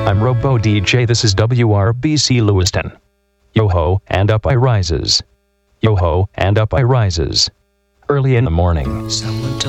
I'm Robo DJ, this is WRBC Lewiston. Yo-ho, and up I rises. Yo-ho, and up I rises. Early in the morning. Someone told